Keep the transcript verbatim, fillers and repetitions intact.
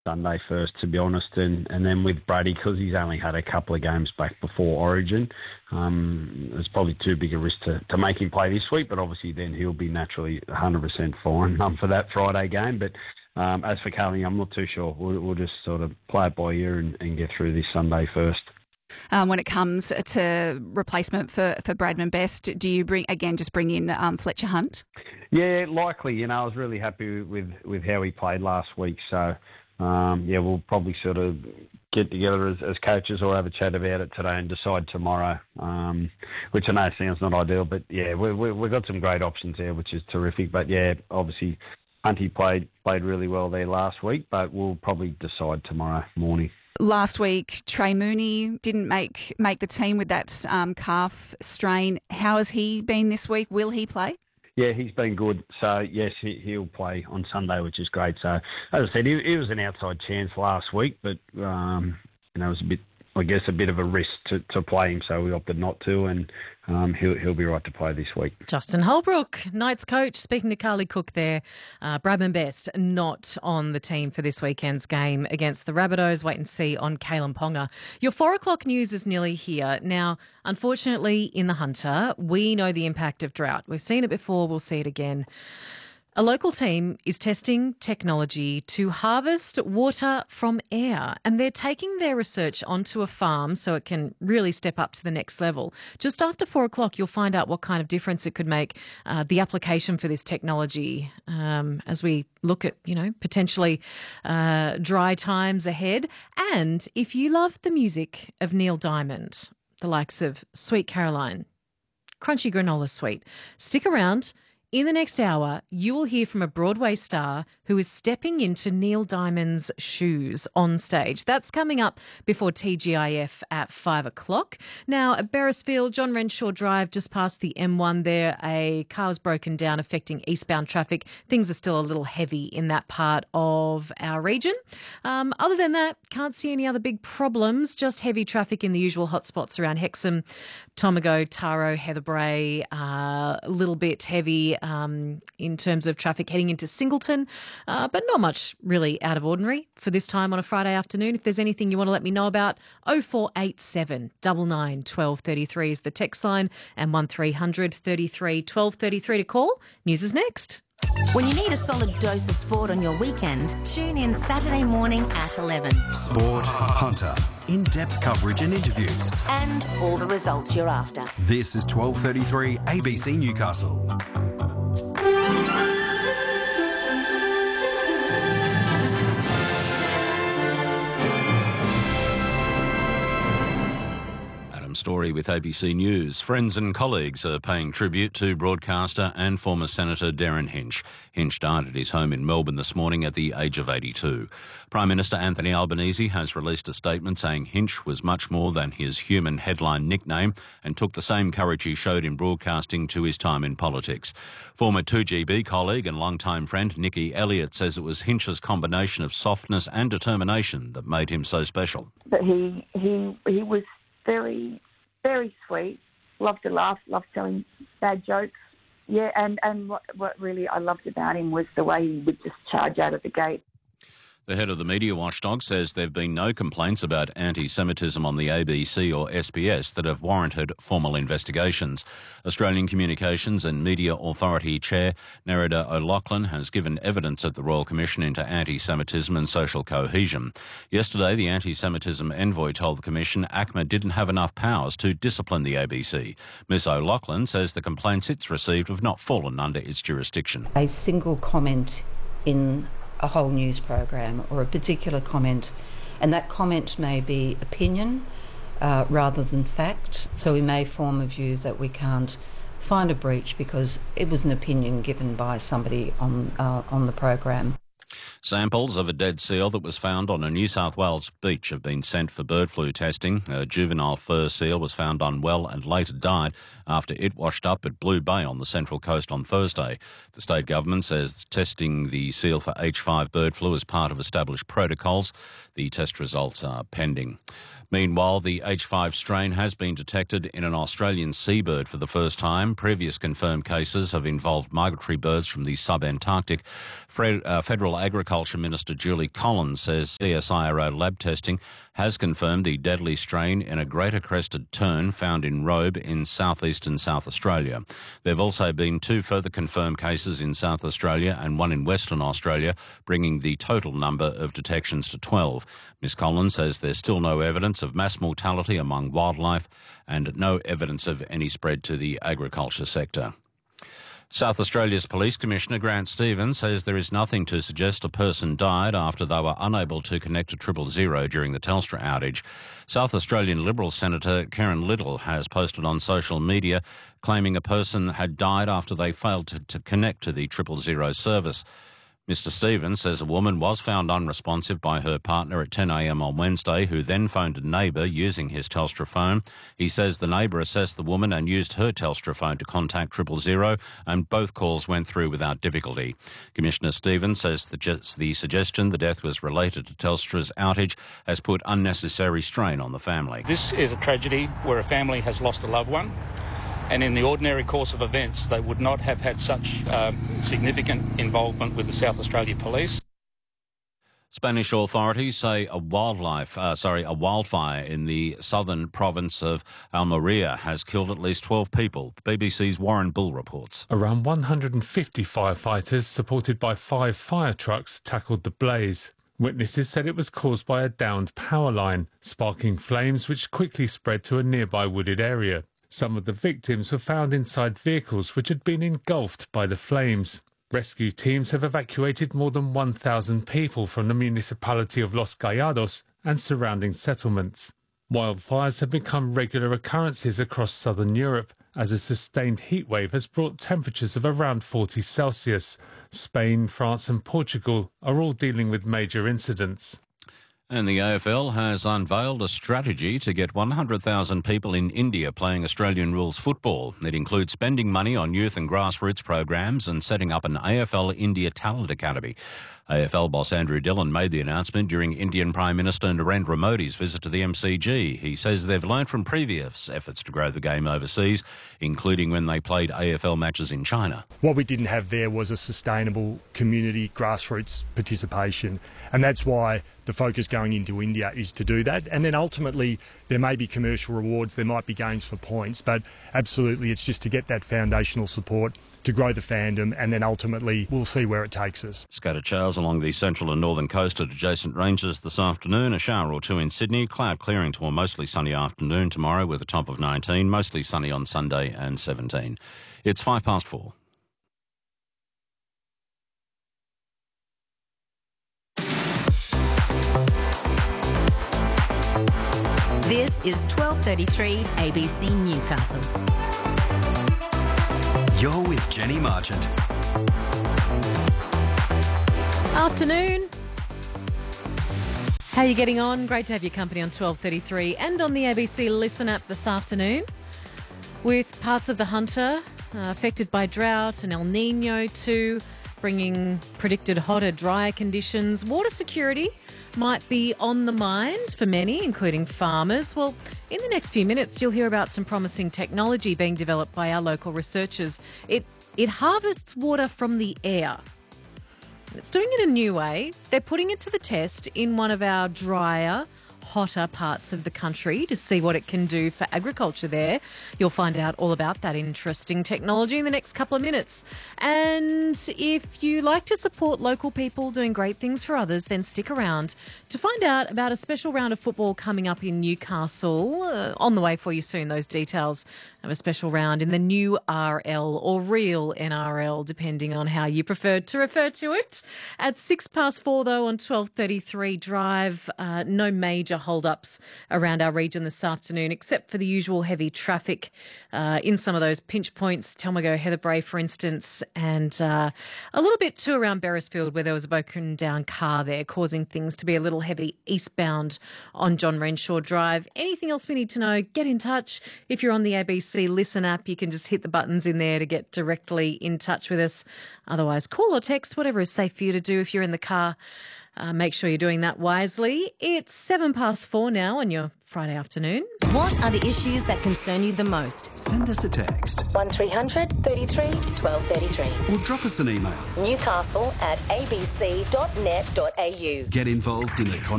Sunday first, to be honest, and, and then with Brady, because he's only had a couple of games back before Origin, um, it's probably too big a risk to, to make him play this week, but obviously then he'll be naturally one hundred percent fine um, for that Friday game. But um, as for Carling, I'm not too sure. We'll, we'll just sort of play it by ear and, and get through this Sunday first. Um, when it comes to replacement for, for Bradman Best, do you bring again just bring in um, Fletcher Hunt? Yeah, likely. You know, I was really happy with, with how he played last week, so... Um, yeah, we'll probably sort of get together as, as coaches or have a chat about it today and decide tomorrow, um, which I know sounds not ideal, but yeah, we, we, we've got some great options there, which is terrific. But yeah, obviously Hunty played played really well there last week, but we'll probably decide tomorrow morning. Last week, Trey Mooney didn't make make the team with that um, calf strain. How has he been this week? Will he play? Yeah, he's been good. So, yes, he, he'll play on Sunday, which is great. So, as I said, he, he was an outside chance last week, but, um, you know, it was a bit, I guess, a bit of a risk to, to play him, so we opted not to, and um, he'll, he'll be right to play this week. Justin Holbrook, Knights coach, speaking to Carly Cook there. Uh, Bradman Best not on the team for this weekend's game against the Rabbitohs. Wait and see on Kalen Ponga. Your four o'clock news is nearly here. Now, unfortunately, in the Hunter, we know the impact of drought. We've seen it before, we'll see it again. A local team is testing technology to harvest water from air, and they're taking their research onto a farm so it can really step up to the next level. Just after four o'clock, you'll find out what kind of difference it could make, uh, the application for this technology um, as we look at, you know, potentially uh, dry times ahead. And if you love the music of Neil Diamond, the likes of Sweet Caroline, Crunchy Granola Sweet, stick around. In the next hour, you will hear from a Broadway star who is stepping into Neil Diamond's shoes on stage. That's coming up before T G I F at five o'clock. Now, at Beresfield, John Renshaw Drive, just past the M one there, a car was broken down affecting eastbound traffic. Things are still a little heavy in that part of our region. Um, other than that, can't see any other big problems, just heavy traffic in the usual hotspots around Hexham, Tomago, Taro, Heather Bray, uh, a little bit heavy Um, in terms of traffic heading into Singleton, uh, but not much really out of ordinary for this time on a Friday afternoon. If there's anything you want to let me know about, oh four eight seven, nine nine, one two three three is the text line, and one three hundred, thirty-three, twelve thirty-three to call. News is next. When you need a solid dose of sport on your weekend, tune in Saturday morning at eleven. Sport, Hunter, in-depth coverage and interviews. And all the results you're after. This is twelve thirty-three A B C Newcastle. Story with A B C News. Friends and colleagues are paying tribute to broadcaster and former Senator Darren Hinch. Hinch died at his home in Melbourne this morning at the age of eighty-two. Prime Minister Anthony Albanese has released a statement saying Hinch was much more than his human headline nickname and took the same courage he showed in broadcasting to his time in politics. Former two G B colleague and longtime friend Nikki Elliott says it was Hinch's combination of softness and determination that made him so special. But he he he was very, very sweet, loved to laugh, loved telling bad jokes. Yeah, and, and what, what really I loved about him was the way he would just charge out of the gate. The head of the media watchdog says there have been no complaints about anti-Semitism on the A B C or S B S that have warranted formal investigations. Australian Communications and Media Authority Chair Nerida O'Loughlin has given evidence at the Royal Commission into anti-Semitism and social cohesion. Yesterday, the anti-Semitism envoy told the Commission A C M A didn't have enough powers to discipline the A B C. Miss O'Loughlin says the complaints it's received have not fallen under its jurisdiction. A single comment in a whole news program or a particular comment, and that comment may be opinion uh, rather than fact, so we may form a view that we can't find a breach because it was an opinion given by somebody on uh, on the program. Samples of a dead seal that was found on a New South Wales beach have been sent for bird flu testing. A juvenile fur seal was found unwell and later died after it washed up at Blue Bay on the Central Coast on Thursday. The state government says testing the seal for H five bird flu is part of established protocols. The test results are pending. Meanwhile, the H five strain has been detected in an Australian seabird for the first time. Previous confirmed cases have involved migratory birds from the sub-Antarctic. Fred, uh, Federal Agriculture Minister Julie Collins says C S I R O lab testing has confirmed the deadly strain in a greater crested tern found in Robe in southeastern South Australia. There have also been two further confirmed cases in South Australia and one in Western Australia, bringing the total number of detections to twelve. Miss Collins says there's still no evidence of mass mortality among wildlife and no evidence of any spread to the agriculture sector. South Australia's Police Commissioner Grant Stevens says there is nothing to suggest a person died after they were unable to connect to triple zero during the Telstra outage. South Australian Liberal Senator Karen Little has posted on social media claiming a person had died after they failed to, to connect to the triple zero service. Mister Stevens says a woman was found unresponsive by her partner at ten a m on Wednesday, who then phoned a neighbour using his Telstra phone. He says the neighbour assessed the woman and used her Telstra phone to contact triple zero, and both calls went through without difficulty. Commissioner Stevens says the, the suggestion the death was related to Telstra's outage has put unnecessary strain on the family. This is a tragedy where a family has lost a loved one. And in the ordinary course of events, they would not have had such uh, significant involvement with the South Australia Police. Spanish authorities say a wildlife, uh, sorry, a wildfire in the southern province of Almeria has killed at least twelve people. The B B C's Warren Bull reports. Around one hundred fifty firefighters, supported by five fire trucks, tackled the blaze. Witnesses said it was caused by a downed power line, sparking flames which quickly spread to a nearby wooded area. Some of the victims were found inside vehicles which had been engulfed by the flames. Rescue teams have evacuated more than one thousand people from the municipality of Los Gallados and surrounding settlements. Wildfires have become regular occurrences across southern Europe as a sustained heatwave has brought temperatures of around forty Celsius. Spain, France and Portugal are all dealing with major incidents. And the A F L has unveiled a strategy to get one hundred thousand people in India playing Australian rules football. It includes spending money on youth and grassroots programs and setting up an A F L India Talent Academy. A F L boss Andrew Dillon made the announcement during Indian Prime Minister Narendra Modi's visit to the M C G. He says they've learned from previous efforts to grow the game overseas, including when they played A F L matches in China. What we didn't have there was a sustainable community grassroots participation, and that's why the focus going into India is to do that. And then ultimately there may be commercial rewards, there might be games for points, but absolutely it's just to get that foundational support to grow the fandom, and then ultimately we'll see where it takes us. Scattered showers along the central and northern coast at adjacent ranges this afternoon. A shower or two in Sydney. Cloud clearing to a mostly sunny afternoon tomorrow with a top of nineteen. Mostly sunny on Sunday and seventeen. It's five past four. This is twelve thirty-three A B C Newcastle. You're with Jenny Marchant. Afternoon. How are you getting on? Great to have your company on twelve thirty-three and on the A B C Listen app this afternoon. With parts of the Hunter uh, affected by drought and El Nino too, bringing predicted hotter, drier conditions. Water security might be on the mind for many, including farmers. Well, in the next few minutes, you'll hear about some promising technology being developed by our local researchers. It it harvests water from the air. It's doing it a new way. They're putting it to the test in one of our drier, hotter parts of the country to see what it can do for agriculture there. You'll find out all about that interesting technology in the next couple of minutes. And if you like to support local people doing great things for others, then stick around to find out about a special round of football coming up in Newcastle. Uh, on the way for you soon, those details of a special round in the new R L or real N R L, depending on how you prefer to refer to it. At six past four, though, on twelve thirty-three Drive, uh, no major hold-ups around our region this afternoon, except for the usual heavy traffic uh, in some of those pinch points, Telmago, Heatherbrae, for instance, and uh, a little bit too around Beresfield, where there was a broken down car there, causing things to be a little heavy eastbound on John Renshaw Drive. Anything else we need to know, get in touch. If you're on the A B C Listen app, you can just hit the buttons in there to get directly in touch with us. Otherwise, call or text, whatever is safe for you to do if you're in the car. Uh, make sure you're doing that wisely. It's seven past four now on your Friday afternoon. What are the issues that concern you the most? Send us a text. one three hundred thirty-three twelve thirty-three. Or drop us an email. Newcastle at a b c dot net dot a u. Get involved in the conversation.